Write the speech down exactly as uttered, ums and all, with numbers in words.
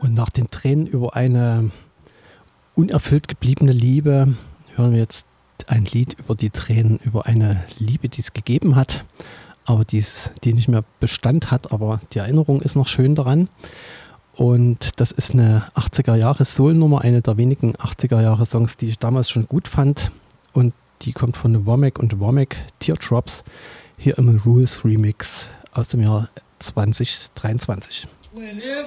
Und nach den Tränen über eine unerfüllt gebliebene Liebe hören wir jetzt ein Lied über die Tränen, über eine Liebe, die es gegeben hat, aber die's, die nicht mehr Bestand hat, aber die Erinnerung ist noch schön daran. Und das ist eine achtziger-Jahre-Soul-Nummer, eine der wenigen achtziger-Jahre-Songs, die ich damals schon gut fand. Und die kommt von Womack und Womack, Teardrops, hier im Rules Remix aus dem Jahr zwanzig dreiundzwanzig.